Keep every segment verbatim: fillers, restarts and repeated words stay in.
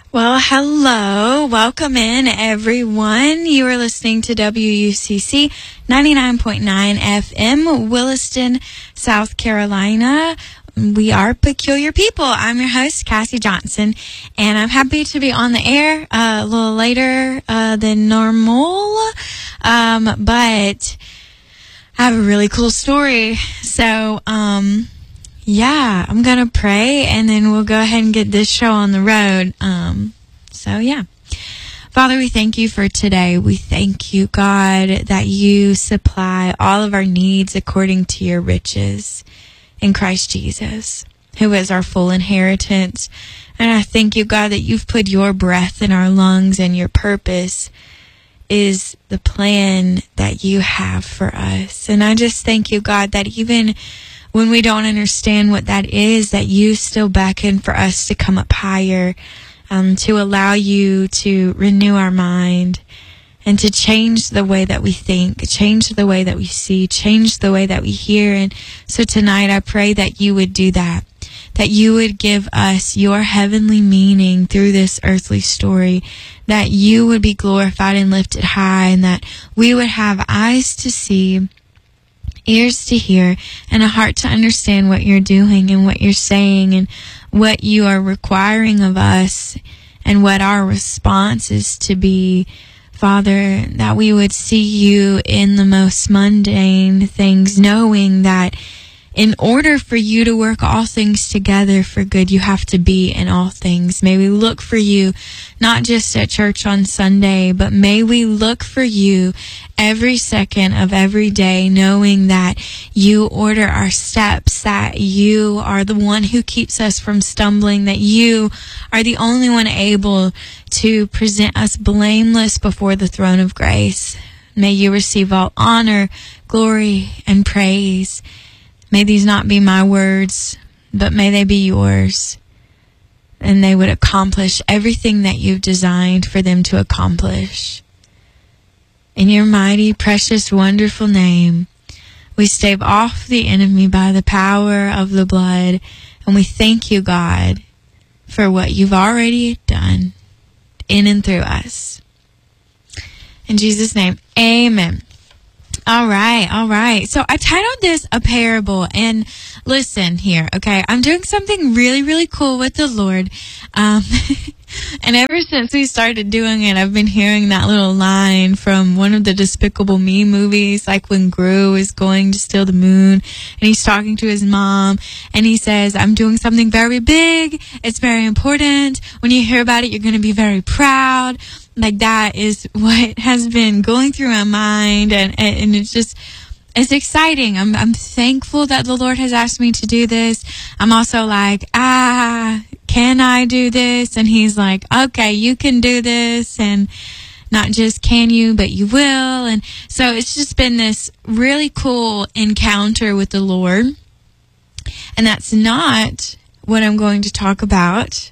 Well, hello. Welcome in, everyone. You are listening to W U C C ninety-nine point nine F M, Williston, South Carolina. We are Peculiar People. I'm your host, Cassie Johnson, and I'm happy to be on the air uh, a little later uh, than normal. Um, but I have a really cool story. So, um... yeah, I'm going to pray, and then we'll go ahead and get this show on the road. Um, so, yeah. Father, we thank you for today. We thank you, God, that you supply all of our needs according to your riches in Christ Jesus, who is our full inheritance. And I thank you, God, that you've put your breath in our lungs, and your purpose is the plan that you have for us. And I just thank you, God, that even when we don't understand what that is, that you still beckon for us to come up higher, um, to allow you to renew our mind and to change the way that we think, change the way that we see, change the way that we hear. And so tonight I pray that you would do that, that you would give us your heavenly meaning through this earthly story, that you would be glorified and lifted high, and that we would have eyes to see, ears to hear, and a heart to understand what you're doing and what you're saying and what you are requiring of us and what our response is to be. Father, that we would see you in the most mundane things, knowing that in order for you to work all things together for good, you have to be in all things. May we look for you, not just at church on Sunday, but may we look for you every second of every day, knowing that you order our steps, that you are the one who keeps us from stumbling, that you are the only one able to present us blameless before the throne of grace. May you receive all honor, glory, and praise. May these not be my words, but may they be yours. And they would accomplish everything that you've designed for them to accomplish. In your mighty, precious, wonderful name, we stave off the enemy by the power of the blood. And we thank you, God, for what you've already done in and through us. In Jesus' name, amen. All right, all right. So I titled this A Parable, and listen here, okay? I'm doing something really, really cool with the Lord. Um, and ever since we started doing it, I've been hearing that little line from one of the Despicable Me movies, like when Gru is going to steal the moon, and he's talking to his mom, and he says, I'm doing something very big. It's very important. When you hear about it, you're going to be very proud. Like, that is what has been going through my mind, and and it's just, it's exciting. I'm I'm thankful that the Lord has asked me to do this. I'm also like, ah, can I do this? And he's like, okay, you can do this, and not just can you, but you will. And so it's just been this really cool encounter with the Lord. And that's not what I'm going to talk about,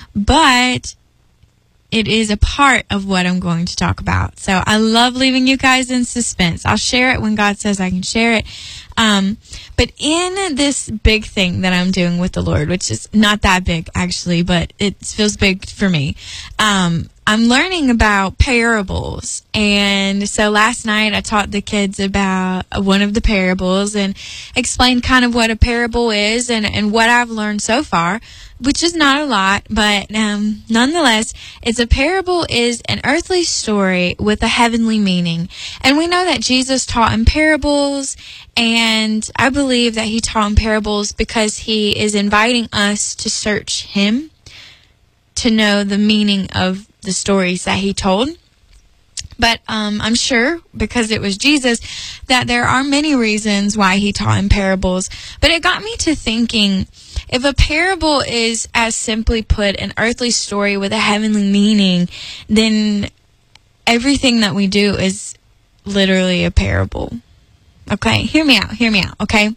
but it is a part of what I'm going to talk about. So I love leaving you guys in suspense. I'll share it when God says I can share it. Um, but in this big thing that I'm doing with the Lord, which is not that big actually, but it feels big for me, um, I'm learning about parables. And so last night I taught the kids about one of the parables and explained kind of what a parable is and, and what I've learned so far, which is not a lot, but um, nonetheless, it's a parable is an earthly story with a heavenly meaning. And we know that Jesus taught in parables, and I believe that he taught in parables because he is inviting us to search him, to know the meaning of the stories that he told. But um, I'm sure, because it was Jesus, that there are many reasons why he taught in parables. But it got me to thinking, if a parable is, as simply put, an earthly story with a heavenly meaning, then everything that we do is literally a parable. Okay, hear me out, hear me out, okay?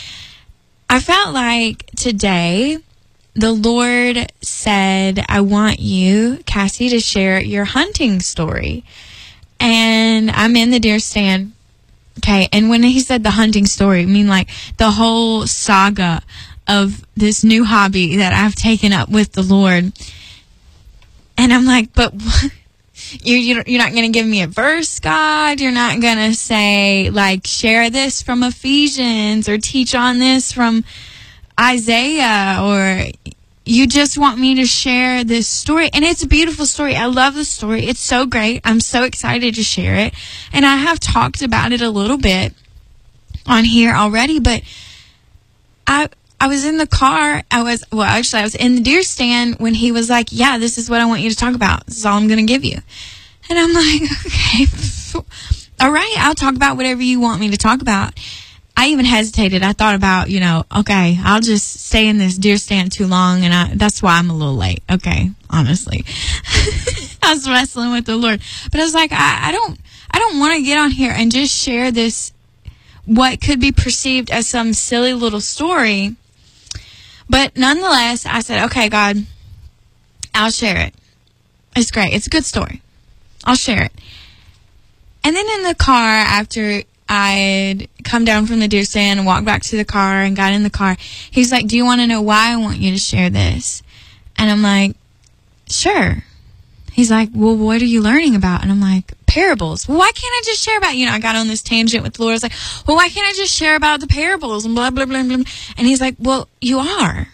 I felt like today the Lord said, I want you, Cassie, to share your hunting story. And I'm in the deer stand. Okay, and when he said the hunting story, I mean like the whole saga of this new hobby that I've taken up with the Lord. And And I'm like, but what? You, you, you're not going to give me a verse, God? You're not going to say, like, share this from Ephesians or teach on this from Isaiah, or you just want me to share this story? And it's a beautiful story. I love the story. It's so great. I'm so excited to share it. And I have talked about it a little bit on here already, but I I was in the car. I was, well, actually, I was in the deer stand when he was like, yeah, this is what I want you to talk about. This is all I'm going to give you. And I'm like, okay, all right, I'll talk about whatever you want me to talk about. I even hesitated. I thought about, you know, okay, I'll just stay in this deer stand too long, and I, that's why I'm a little late. Okay, honestly. I was wrestling with the Lord. But I was like, I, I don't, I don't want to get on here and just share this, what could be perceived as some silly little story. But nonetheless, I said, okay, God, I'll share it. It's great. It's a good story. I'll share it. And then in the car, after I'd come down from the deer stand and walked back to the car and got in the car, he's like, do you want to know why I want you to share this? And I'm like, sure. He's like, well, what are you learning about? And I'm like, parables. Well, why can't I just share about, you know, I got on this tangent with the Lord. I was like, well, why can't I just share about the parables and blah, blah, blah, blah. And he's like, well, you are.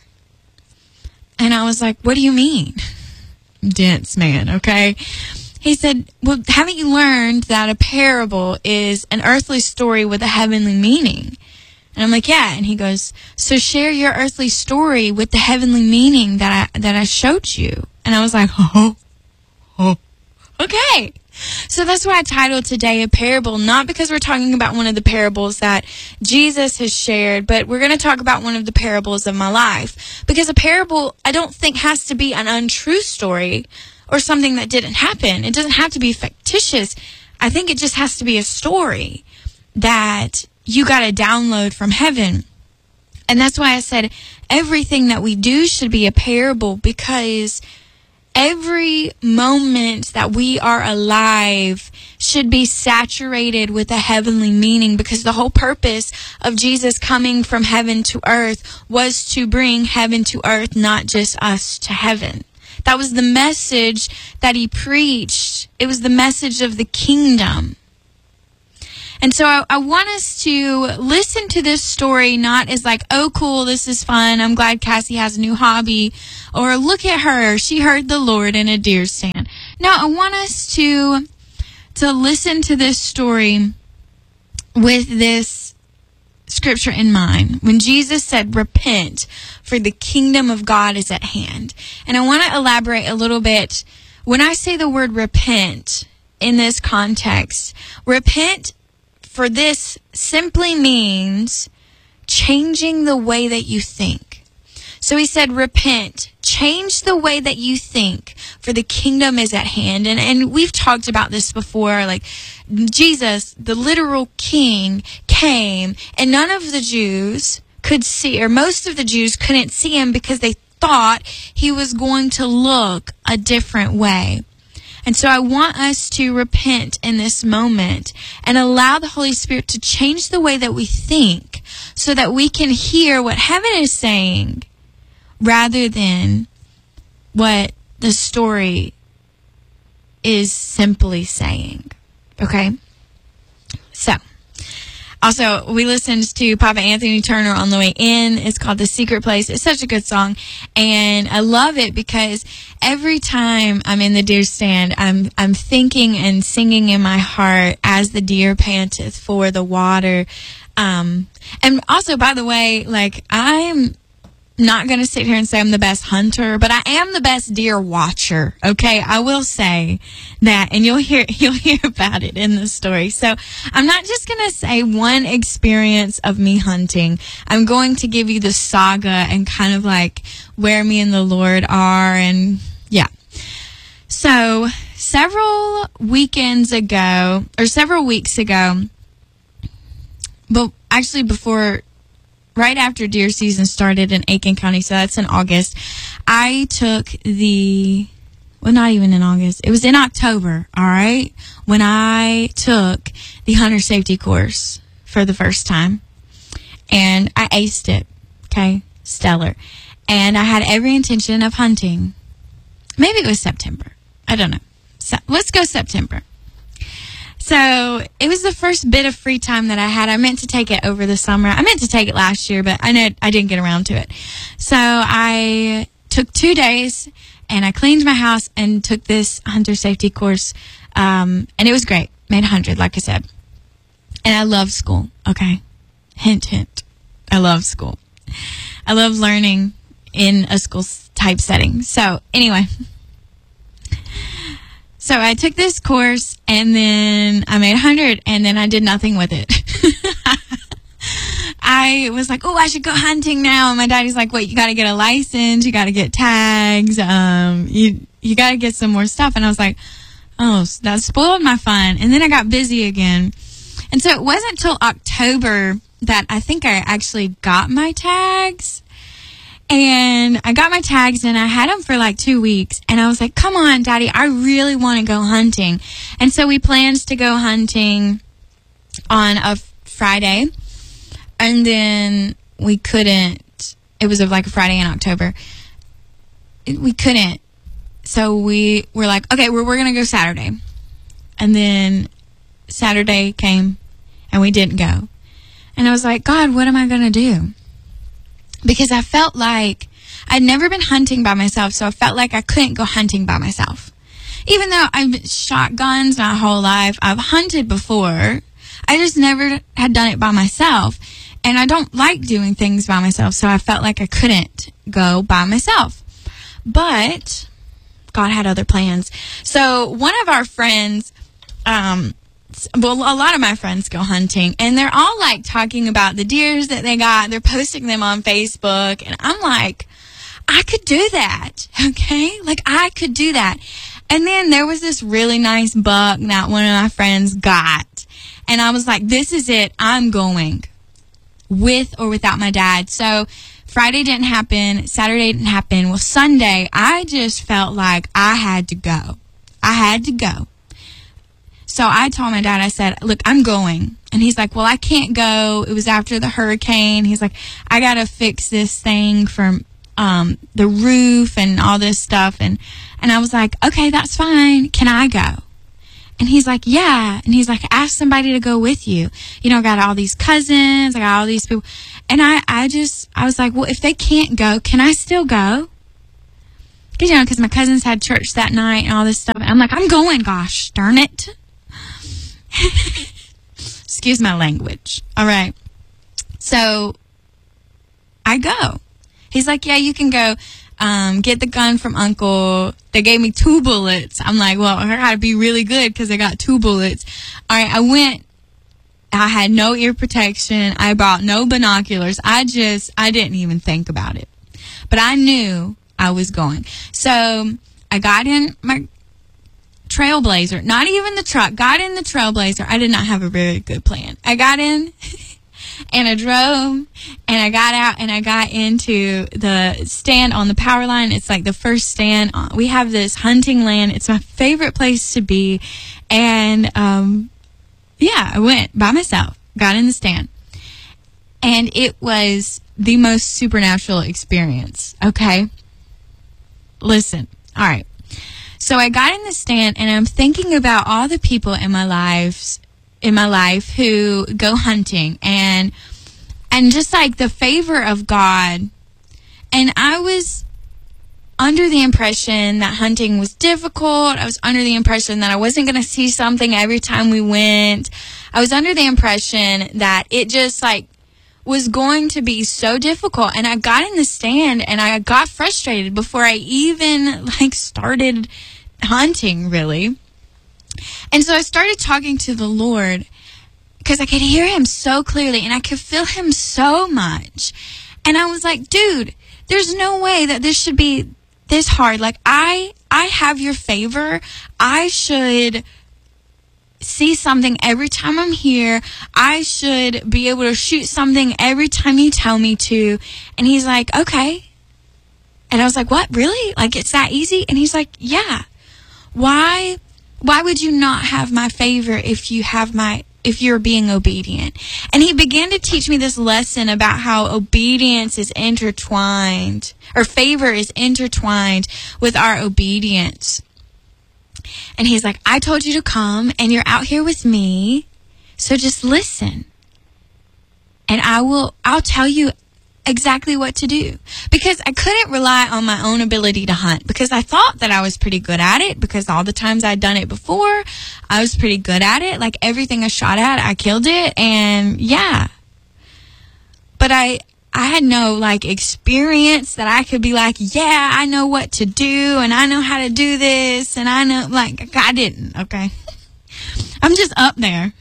And I was like, what do you mean? Dense man, okay? He said, well, haven't you learned that a parable is an earthly story with a heavenly meaning? And I'm like, yeah. And he goes, so share your earthly story with the heavenly meaning that I, that I showed you. And I was like, oh, oh, okay. So that's why I titled today a parable, not because we're talking about one of the parables that Jesus has shared, but we're going to talk about one of the parables of my life. Because a parable, I don't think, has to be an untrue story or something that didn't happen. It doesn't have to be fictitious. I think it just has to be a story that you got to download from heaven. And that's why I said everything that we do should be a parable, because every moment that we are alive should be saturated with a heavenly meaning, because the whole purpose of Jesus coming from heaven to earth was to bring heaven to earth, not just us to heaven. That was the message that he preached. It was the message of the kingdom. And so I, I want us to listen to this story not as like, oh, cool, this is fun, I'm glad Cassie has a new hobby, or look at her, she heard the Lord in a deer stand. No, I want us to, to listen to this story with this scripture in mind. When Jesus said, repent, for the kingdom of God is at hand. And I want to elaborate a little bit. When I say the word repent in this context, repent for this simply means changing the way that you think. So he said, repent, change the way that you think, for the kingdom is at hand. And, and we've talked about this before, like Jesus, the literal king, came, and none of the Jews could see, or most of the Jews couldn't see him because they thought he was going to look a different way. And so I want us to repent in this moment and allow the Holy Spirit to change the way that we think so that we can hear what heaven is saying rather than what the story is simply saying. Okay? So, also, we listened to Papa Anthony Turner on the way in. It's called The Secret Place. It's such a good song. And I love it because every time I'm in the deer stand, I'm I'm thinking and singing in my heart, as the deer panteth for the water. Um, and also, by the way, like, I'm not going to sit here and say I'm the best hunter, but I am the best deer watcher. Okay, I will say that, and you'll hear you'll hear about it in the story. So I'm not just going to say one experience of me hunting. I'm going to give you the saga and kind of like where me and the Lord are, and yeah. So several weekends ago, or several weeks ago, but actually before. Right after deer season started in Aiken County, so that's in August, I took the, well, not even in August, it was in October, all right, when I took the hunter safety course for the first time, and I aced it, okay, stellar, and I had every intention of hunting. Maybe it was September, I don't know. So let's go September. So it was the first bit of free time that I had. I meant to take it over the summer. I meant to take it last year, but I know I didn't get around to it. So I took two days and I cleaned my house and took this hunter safety course. Um, and it was great. Made one hundred, like I said. And I love school. Okay. Hint, hint. I love school. I love learning in a school type setting. So anyway. So I took this course and then I made one hundred and then I did nothing with it. I was like, oh, I should go hunting now. And my daddy's like, wait, you got to get a license. You got to get tags. Um, you, you got to get some more stuff. And I was like, oh, that spoiled my fun. And then I got busy again. And so it wasn't until October that I think I actually got my tags. And I got my tags and I had them for like two weeks. And I was like, come on, Daddy, I really want to go hunting. And so we planned to go hunting on a Friday. And then we couldn't. It was like a Friday in October. We couldn't. So we were like, okay, we're, we're going to go Saturday. And then Saturday came and we didn't go. And I was like, God, what am I going to do? Because I felt like I'd never been hunting by myself, so I felt like I couldn't go hunting by myself. Even though I've shot guns my whole life, I've hunted before, I just never had done it by myself. And I don't like doing things by myself, so I felt like I couldn't go by myself. But God had other plans. So one of our friends, um, well, a lot of my friends go hunting, and they're all, like, talking about the deers that they got. They're posting them on Facebook, and I'm like, I could do that, okay? Like, I could do that. And then there was this really nice buck that one of my friends got, and I was like, this is it. I'm going, with or without my dad. So Friday didn't happen. Saturday didn't happen. Well, Sunday, I just felt like I had to go. I had to go. So I told my dad, I said, look, I'm going. And he's like, well, I can't go. It was after the hurricane. He's like, I got to fix this thing from um, the roof and all this stuff. And, and I was like, okay, that's fine. Can I go? And he's like, yeah. And he's like, ask somebody to go with you. You know, I got all these cousins. I got all these people. And I, I just, I was like, well, if they can't go, can I still go? Because, you know, because my cousins had church that night and all this stuff. And I'm like, I'm going, gosh, darn it. Excuse my language. All right. So I go. He's like, yeah, you can go. Um, get the gun from Uncle. They gave me two bullets. I'm like, well, I gotta be really good because I got two bullets. All right. I went. I had no ear protection. I brought no binoculars. I just, I didn't even think about it. But I knew I was going. So I got in my Trailblazer, not even the truck, got in the Trailblazer. I did not have a very good plan. I got in and I drove and I got out and I got into the stand on the power line. It's like the first stand. We have this hunting land. It's my favorite place to be. And, um, yeah, I went by myself, got in the stand. And it was the most supernatural experience. Okay. Listen. All right. So I got in the stand and I'm thinking about all the people in my lives, in my life who go hunting and, and just like the favor of God. And I was under the impression that hunting was difficult. I was under the impression that I wasn't going to see something every time we went. I was under the impression that it just like was going to be so difficult. And I got in the stand and I got frustrated before I even like started hunting, really. And so I started talking to the Lord because I could hear him so clearly and I could feel him so much. And I was like, dude, there's no way that this should be this hard. Like, I, I have your favor. I should see something every time I'm here. I should be able to shoot something every time you tell me to. And he's like, okay. And I was like, what? Really? Like, it's that easy? And he's like, yeah. Why, why would you not have my favor if you have my, if you're being obedient? And he began to teach me this lesson about how obedience is intertwined, or favor is intertwined with our obedience. And he's like, I told you to come, and you're out here with me, so just listen. And I will, I'll tell you exactly what to do. Because I couldn't rely on my own ability to hunt, because I thought that I was pretty good at it, because all the times I'd done it before, I was pretty good at it. Like, everything I shot at, I killed it, and yeah. But I, I had no, like, experience that I could be like, yeah, I know what to do, and I know how to do this, and I know, like, I didn't, okay? I'm just up there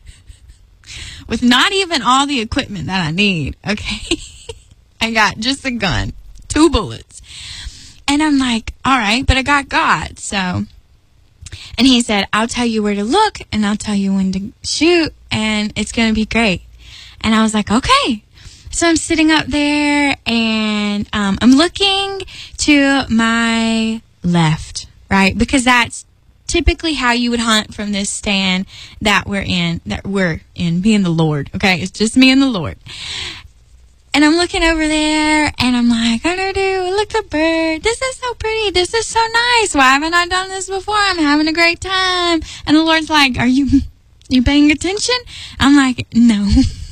with not even all the equipment that I need, okay? I got just a gun, two bullets. And I'm like, all right, but I got God, so. And he said, I'll tell you where to look, and I'll tell you when to shoot, and it's going to be great. And I was like, okay. So I'm sitting up there, and um, I'm looking to my left, right? Because that's typically how you would hunt from this stand that we're in, that we're in, me and the Lord, okay? It's just me and the Lord. And I'm looking over there, and I'm like, I don't know, look at the bird. This is so pretty. This is so nice. Why haven't I done this before? I'm having a great time. And the Lord's like, are you, you paying attention? I'm like, no.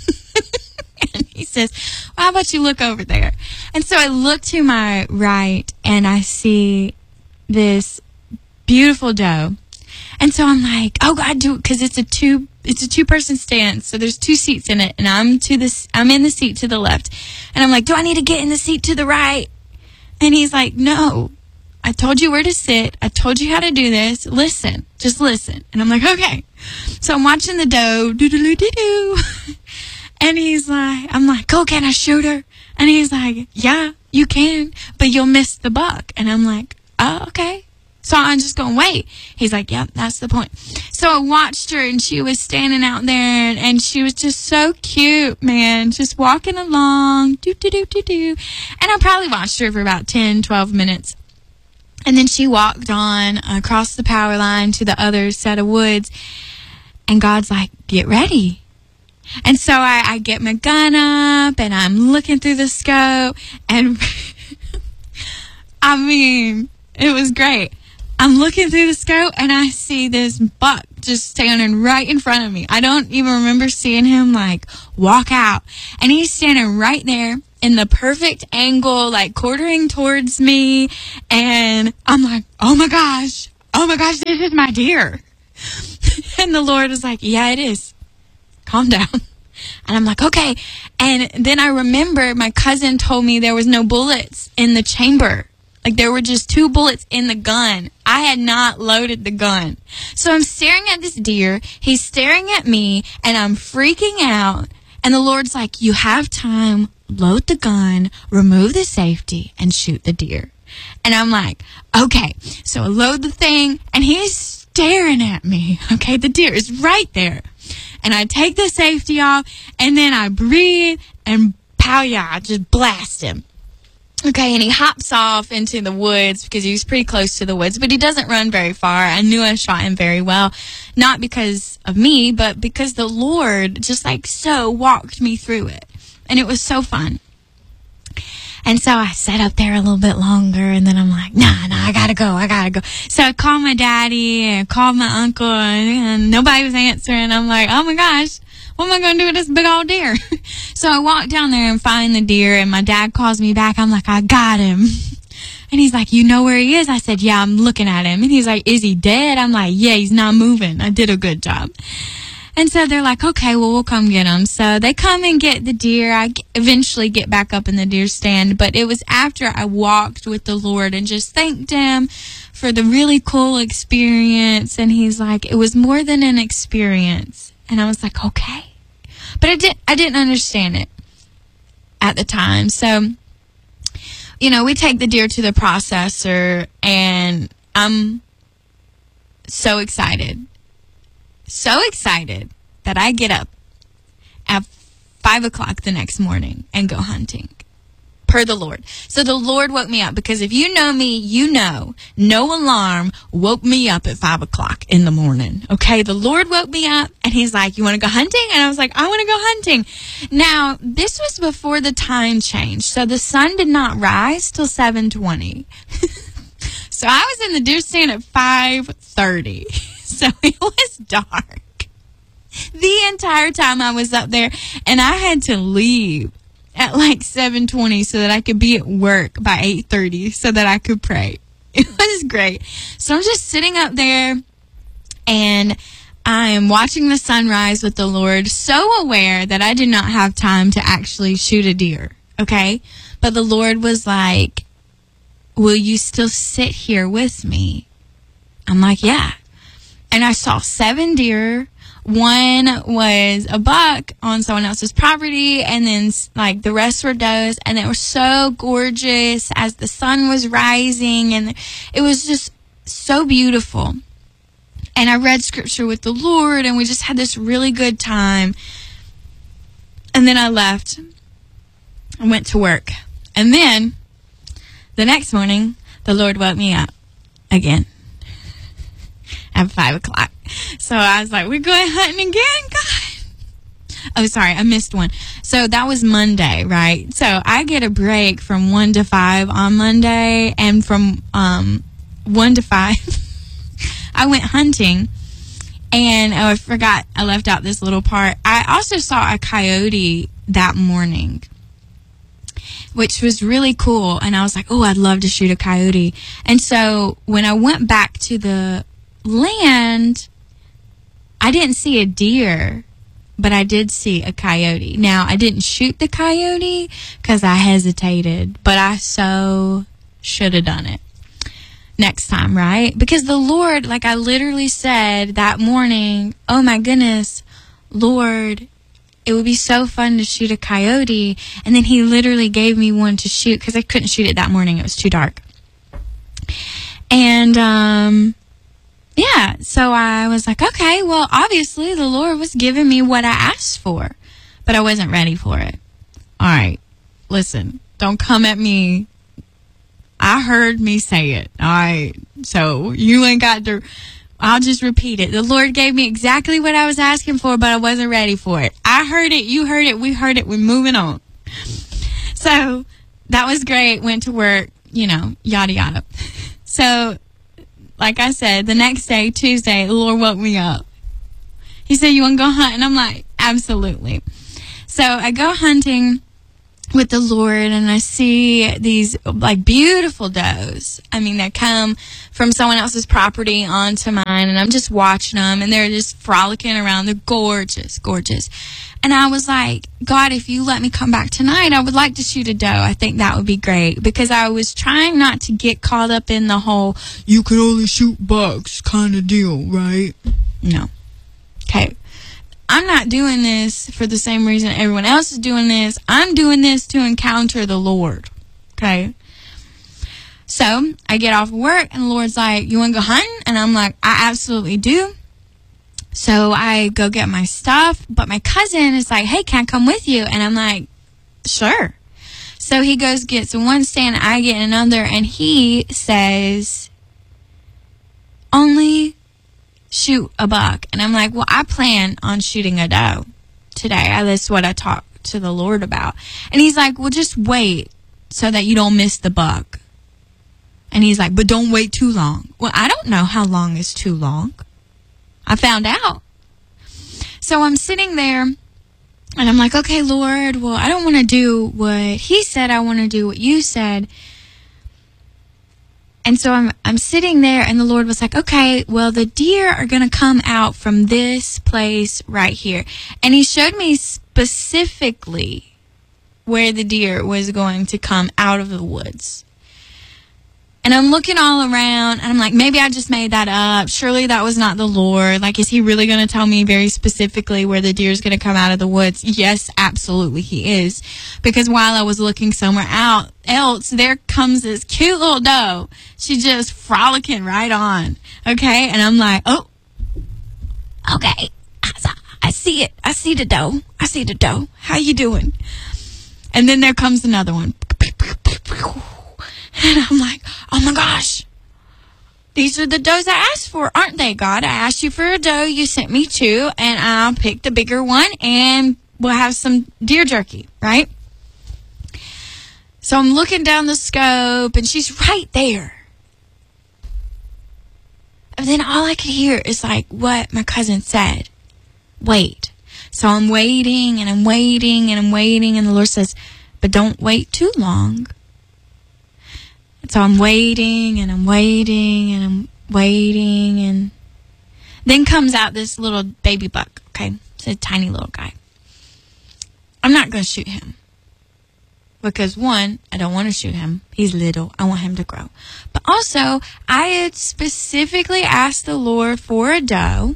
And he says, well, how about you look over there? And so I look to my right, and I see this beautiful doe. And so I'm like, oh God, do it, because it's a two it's a two person stand, so there's two seats in it, and I'm to this I'm in the seat to the left, and I'm like, do I need to get in the seat to the right? And he's like, no, I told you where to sit, I told you how to do this, listen, just listen. And I'm like, okay. So I'm watching the doe, doo doo doo doo doo, and he's like, I'm like, oh, can I shoot her? And he's like, yeah, you can, but you'll miss the buck. And I'm like, oh, okay. So I'm just going to wait. He's like, yep, that's the point. So I watched her, and she was standing out there, and, and she was just so cute, man. Just walking along, doo, doo, doo, doo, doo. And I probably watched her for about ten, twelve minutes. And then she walked on across the power line to the other set of woods. And God's like, get ready. And so I, I get my gun up, and I'm looking through the scope. And I mean, it was great. I'm looking through the scope, and I see this buck just standing right in front of me. I don't even remember seeing him, like, walk out. And he's standing right there in the perfect angle, like, quartering towards me. And I'm like, oh, my gosh. Oh, my gosh, this is my deer. And the Lord was like, yeah, it is. Calm down. And I'm like, okay. And then I remember my cousin told me there was no bullets in the chamber. Like, there were just two bullets in the gun. I had not loaded the gun. So I'm staring at this deer. He's staring at me, and I'm freaking out. And the Lord's like, you have time. Load the gun, remove the safety, and shoot the deer. And I'm like, okay. So I load the thing, and he's staring at me. Okay, the deer is right there. And I take the safety off, and then I breathe, and pow, yeah, I just blast him. Okay, and he hops off into the woods because he was pretty close to the woods, but he doesn't run very far. I knew I shot him very well, not because of me, but because the Lord just like so walked me through it. And it was so fun. And so I sat up there a little bit longer, and then I'm like, nah, nah, I gotta go, I gotta go. So I called my daddy, and I called my uncle, and, and nobody was answering. I'm like, oh my gosh, what am I going to do with this big old deer? So I walk down there and find the deer, and my dad calls me back. I'm like, I got him. And he's like, you know where he is? I said, yeah, I'm looking at him. And he's like, is he dead? I'm like, yeah, he's not moving. I did a good job. And so they're like, okay, well, we'll come get him. So they come and get the deer. I eventually get back up in the deer stand. But it was after I walked with the Lord and just thanked him for the really cool experience. And he's like, it was more than an experience. And I was like, okay. But I, did, I didn't understand it at the time. So, you know, we take the deer to the processor, and I'm so excited. So excited that I get up at five o'clock the next morning and go hunting. Per the Lord. So the Lord woke me up, because if you know me, you know no alarm woke me up at five o'clock in the morning. Okay, the Lord woke me up, and he's like, you want to go hunting? And I was like, I want to go hunting. Now, this was before the time change, so the sun did not rise till seven twenty. So I was in the deer stand at five thirty. So it was dark the entire time I was up there, and I had to leave at like seven twenty so that I could be at work by eight thirty so that I could pray. It was great. So I'm just sitting up there, and I'm watching the sunrise with the Lord, so aware that I did not have time to actually shoot a deer, okay? But the Lord was like, will you still sit here with me? I'm like, yeah. And I saw seven deer. One was a buck on someone else's property, and then like the rest were does, and they were so gorgeous as the sun was rising, and it was just so beautiful. And I read scripture with the Lord, and we just had this really good time. And then I left and went to work. And then the next morning, the Lord woke me up again at five o'clock. So I was like, we're going hunting again, God. Oh, sorry, I missed one. So that was Monday, right? So I get a break from one to five on Monday, and from um, one to five, I went hunting. And oh, I forgot, I left out this little part. I also saw a coyote that morning, which was really cool. And I was like, oh, I'd love to shoot a coyote. And so when I went back to the land, I didn't see a deer, but I did see a coyote. Now, I didn't shoot the coyote because I hesitated, but I so should have done it next time, right? Because the Lord, like I literally said that morning, oh my goodness, Lord, it would be so fun to shoot a coyote. And then he literally gave me one to shoot because I couldn't shoot it that morning. It was too dark. And, um... yeah, so I was like, okay, well, obviously the Lord was giving me what I asked for, but I wasn't ready for it. All right, listen, don't come at me. I heard me say it, all right? So you ain't got to, I'll just repeat it. The Lord gave me exactly what I was asking for, but I wasn't ready for it. I heard it, you heard it, we heard it, we're moving on. So that was great, went to work, you know, yada, yada. So like I said, the next day, Tuesday, the Lord woke me up. He said, you want to go hunt? And I'm like, absolutely. So I go hunting with the Lord, and I see these like beautiful does. I mean, they come from someone else's property onto mine, and I'm just watching them, and they're just frolicking around. They're gorgeous, gorgeous. And I was like, God, if you let me come back tonight, I would like to shoot a doe. I think that would be great. Because I was trying not to get caught up in the whole, you can only shoot bucks kind of deal, right? No. Okay. I'm not doing this for the same reason everyone else is doing this. I'm doing this to encounter the Lord. Okay. So I get off work, and the Lord's like, you want to go hunting? And I'm like, I absolutely do. So I go get my stuff, but my cousin is like, hey, can I come with you? And I'm like, sure. So he goes, gets one stand, I get another, and he says, only shoot a buck. And I'm like, well, I plan on shooting a doe today. That's what I talked to the Lord about. And he's like, well, just wait so that you don't miss the buck. And he's like, but don't wait too long. Well, I don't know how long is too long. I found out. So I'm sitting there, and I'm like, okay, Lord, well, I don't want to do what he said. I want to do what you said. And so I'm I'm sitting there, and the Lord was like, okay, well, the deer are going to come out from this place right here. And he showed me specifically where the deer was going to come out of the woods. And I'm looking all around, and I'm like, maybe I just made that up. Surely that was not the Lord. Like, is he really going to tell me very specifically where the deer is going to come out of the woods? Yes, absolutely he is. Because while I was looking somewhere out else, there comes this cute little doe. She's just frolicking right on. Okay? And I'm like, oh, okay. I, I see it. I see the doe. I see the doe. How you doing? And then there comes another one. And I'm like, oh my gosh, these are the does I asked for, aren't they, God? I asked you for a doe, you sent me two, and I'll pick the bigger one, and we'll have some deer jerky, right? So I'm looking down the scope, and she's right there. And then all I could hear is like what my cousin said. Wait. So I'm waiting and I'm waiting and I'm waiting. And the Lord says, but don't wait too long. And so I'm waiting and I'm waiting and I'm waiting. And then comes out this little baby buck. Okay. It's a tiny little guy. I'm not going to shoot him. Because one, I don't want to shoot him. He's little. I want him to grow. But also, I had specifically asked the Lord for a doe.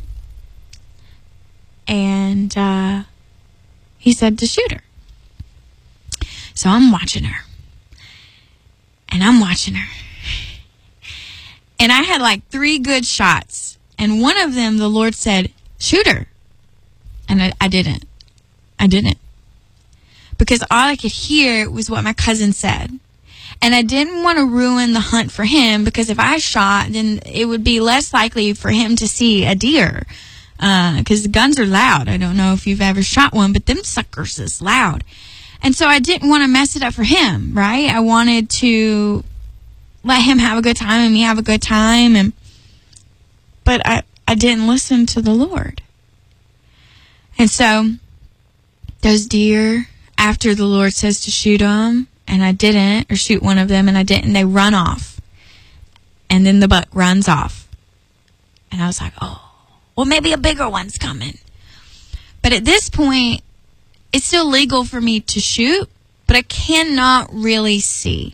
And uh, he said to shoot her. So I'm watching her. And I'm watching her. And I had like three good shots. And one of them, the Lord said, shoot her. And I, I didn't. I didn't. Because all I could hear was what my cousin said. And I didn't want to ruin the hunt for him, because if I shot, then it would be less likely for him to see a deer. Because uh, guns are loud. I don't know if you've ever shot one, but them suckers is loud. And so I didn't want to mess it up for him, right? I wanted to let him have a good time and me have a good time. And But I, I didn't listen to the Lord. And so those deer, after the Lord says to shoot them, and I didn't, or shoot one of them, and I didn't, they run off. And then the buck runs off. And I was like, oh, well, maybe a bigger one's coming. But at this point, it's still legal for me to shoot, but I cannot really see.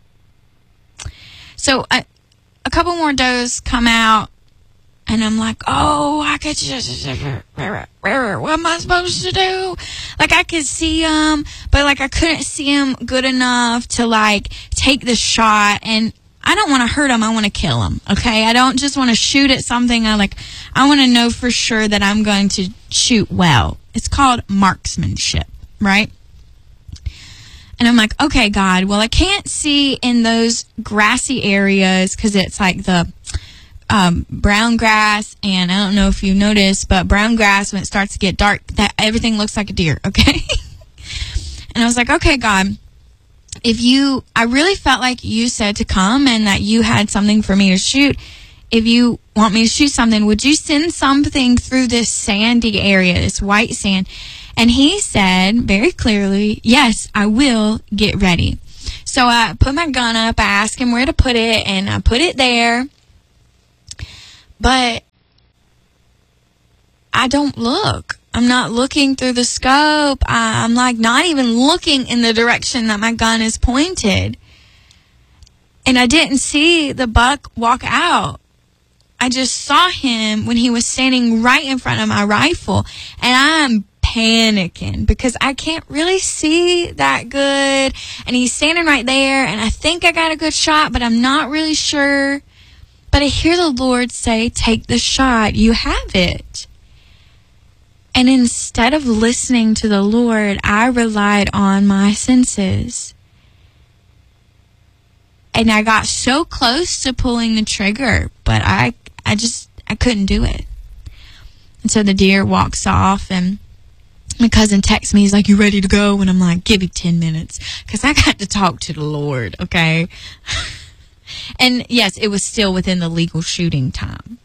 So I, a couple more does come out, and I'm like, oh, I could just, what am I supposed to do? Like, I could see them, but, like, I couldn't see them good enough to, like, take the shot. And I don't want to hurt them. I want to kill them, okay? I don't just want to shoot at something. I, like, I want to know for sure that I'm going to shoot well. It's called marksmanship, right? And I'm like, okay, God, well, I can't see in those grassy areas because it's, like, the Um, brown grass, and I don't know if you noticed, but brown grass, when it starts to get dark, that everything looks like a deer, okay? And I was like, okay, God, if you, I really felt like you said to come and that you had something for me to shoot. If you want me to shoot something, would you send something through this sandy area, this white sand? And he said very clearly, yes, I will. Get ready. So I put my gun up, I asked him where to put it, and I put it there. But I don't look. I'm not looking through the scope. I, I'm like not even looking in the direction that my gun is pointed. And I didn't see the buck walk out. I just saw him when he was standing right in front of my rifle. And I'm panicking because I can't really see that good. And he's standing right there. And I think I got a good shot, but I'm not really sure. But I hear the Lord say, take the shot. You have it. And instead of listening to the Lord, I relied on my senses. And I got so close to pulling the trigger, but I, I just, I couldn't do it. And so the deer walks off, and my cousin texts me. He's like, you ready to go? And I'm like, give me ten minutes. Because I got to talk to the Lord, okay? And yes, it was still within the legal shooting time.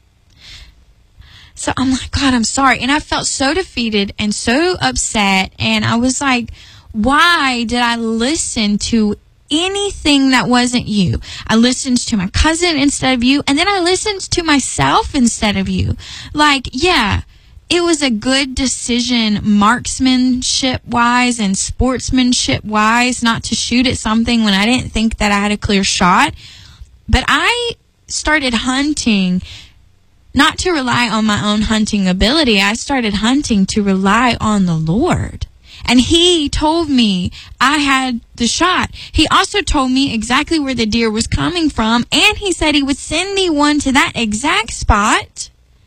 So I'm like, God, I'm sorry. And I felt so defeated and so upset. And I was like, why did I listen to anything that wasn't you? I listened to my cousin instead of you. And then I listened to myself instead of you. Like, yeah, it was a good decision marksmanship-wise and sportsmanship-wise not to shoot at something when I didn't think that I had a clear shot. But I started hunting not to rely on my own hunting ability. I started hunting to rely on the Lord. And he told me I had the shot. He also told me exactly where the deer was coming from. And he said he would send me one to that exact spot.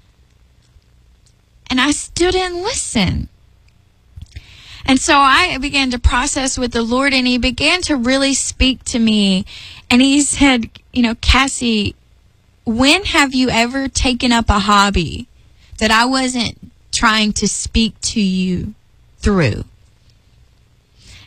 And I still didn't listen. And so I began to process with the Lord, and he began to really speak to me. And he said, you know, Cassie, when have you ever taken up a hobby that I wasn't trying to speak to you through?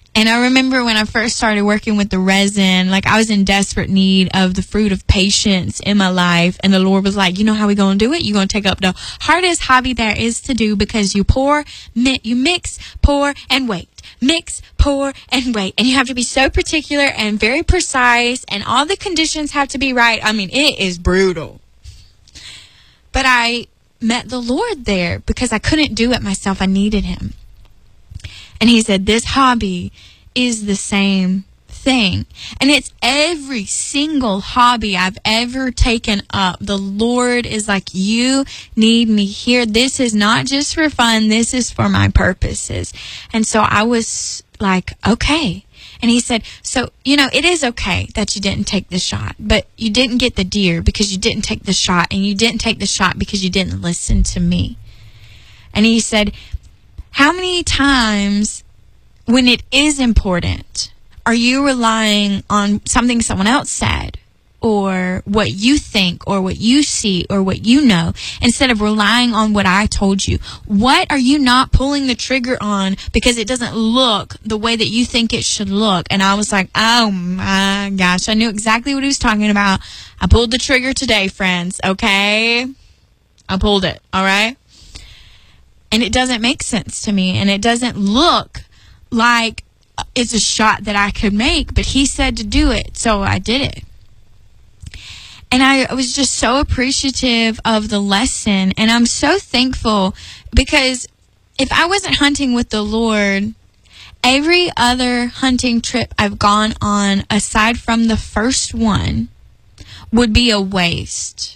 And I remember when I first started working with the resin, like I was in desperate need of the fruit of patience in my life. And the Lord was like, you know how we going to do it? You're going to take up the hardest hobby there is to do, because you pour, mi- you mix, pour, and wait. Mix, pour, and wait. And you have to be so particular and very precise, and all the conditions have to be right. I mean, it is brutal. But I met the Lord there because I couldn't do it myself. I needed him. And he said, this hobby is the same thing. And it's every single hobby I've ever taken up. The Lord is like, you need me here. This is not just for fun. This is for my purposes. And so I was like, okay. And he said, so, you know, it is okay that you didn't take the shot, but you didn't get the deer because you didn't take the shot, and you didn't take the shot because you didn't listen to me. And he said, how many times when it is important, are you relying on something someone else said, or what you think, or what you see, or what you know, instead of relying on what I told you? What are you not pulling the trigger on because it doesn't look the way that you think it should look? And I was like, oh my gosh, I knew exactly what he was talking about. I pulled the trigger today, friends, okay? I pulled it, all right? And it doesn't make sense to me, and it doesn't look like it's a shot that I could make, but he said to do it, so I did it. And I was just so appreciative of the lesson, and I'm so thankful, because if I wasn't hunting with the Lord, every other hunting trip I've gone on, aside from the first one, would be a waste.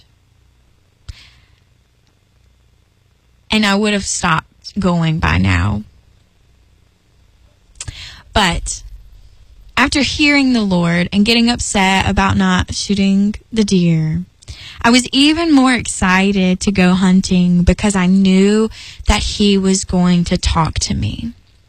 And I would have stopped going by now. But after hearing the Lord and getting upset about not shooting the deer, I was even more excited to go hunting because I knew that he was going to talk to me.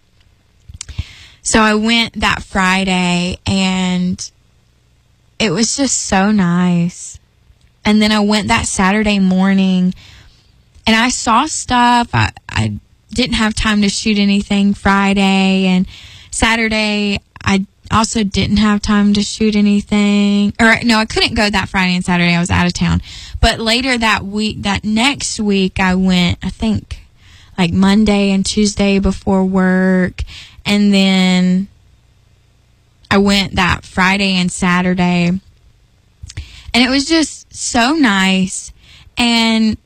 So I went that Friday, and it was just so nice. And then I went that Saturday morning, and I saw stuff. I, I didn't have time to shoot anything Friday, and Saturday I also didn't have time to shoot anything. Or no, I couldn't go that Friday and Saturday. I was out of town. But later that week, that next week, I went, I think, like Monday and Tuesday before work. And then I went that Friday and Saturday. And it was just so nice. And